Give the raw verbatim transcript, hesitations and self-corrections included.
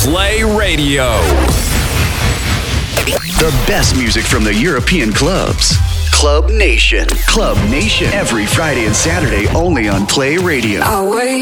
Play Radio. The best music from the European clubs. Club Nation. Club Nation. Every Friday and Saturday only on Play Radio. I'll wait.